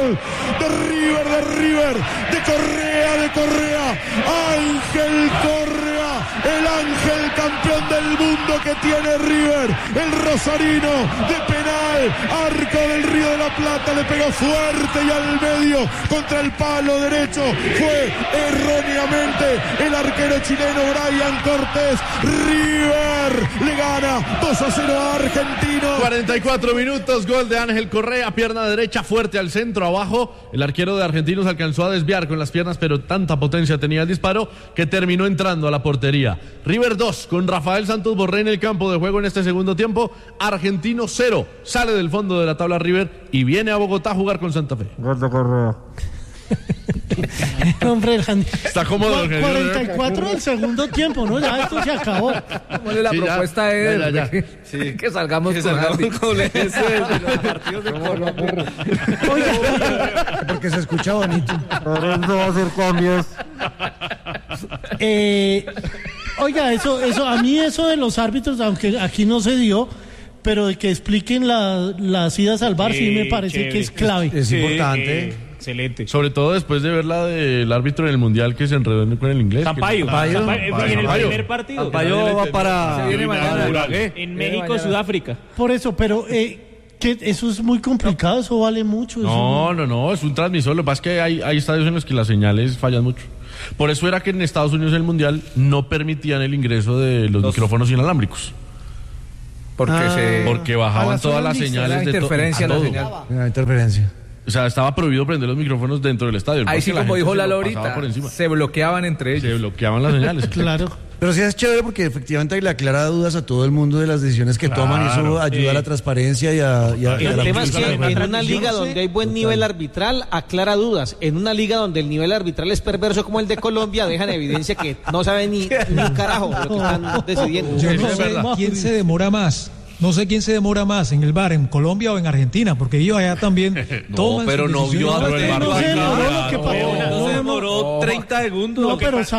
gol de River, de Correa, Ángel Correa, el ángel campeón del mundo que tiene River, el rosarino de penal, arco del Río de la Plata, le pegó fuerte y al medio contra el palo derecho, fue erróneamente el arquero chileno Brian Cortés. River le gana 2-0 a Argentino. 44 minutos, gol de Ángel Correa, pierna derecha fuerte al centro, abajo, el arquero de Argentinos alcanzó a desviar con las piernas, pero tanta potencia tenía el disparo que terminó entrando a la portería. River 2, con Rafael Santos Borré en el campo de juego en este segundo tiempo, Argentino 0, sale del fondo de la tabla River y viene a Bogotá a jugar con Santa Fe. Gol de Correa. Hombre, está cómodo. 44 del segundo tiempo, ¿no? Ya esto se acabó. ¿Cuál es la propuesta de ya. Sí. Que salgamos con ese de los partidos de Colombia. Porque se escucha bonito. No va a hacer cambios. Oiga, eso, a mí eso de los árbitros, aunque aquí no se dio, pero de que expliquen las idas al bar, sí me parece chévere, que es clave. Es importante. Excelente. Sobre todo después de ver la del árbitro en el Mundial que se enredó con el inglés. Sampaio. En el primer partido. Sampaio va para... Se viene mañana. En México, Sudáfrica. Por eso, pero... que eso es muy complicado, eso vale mucho. No, es un transmisor. Lo que pasa es que hay estadios en los que las señales fallan mucho. Por eso era que en Estados Unidos en el Mundial no permitían el ingreso de los micrófonos inalámbricos. Porque bajaban todas las señales de interferencia todo. La interferencia. O sea, estaba prohibido prender los micrófonos dentro del estadio. Ahí sí, como dijo Lalo ahorita, se bloqueaban entre ellos. Se bloqueaban las señales. Claro. Pero sí es chévere porque efectivamente le aclara dudas a todo el mundo de las decisiones que toman y eso ayuda a la transparencia y a el la tema es que justicia. en una liga donde hay buen nivel arbitral aclara dudas. En una liga donde el nivel arbitral es perverso como el de Colombia, dejan evidencia que no saben ni carajo lo que están decidiendo. Yo no sé quién se demora más. No sé quién se demora más, en el VAR, en Colombia o en Argentina, porque ellos allá también toman. No, pero no vio a No se demoró 30 segundos. No, pero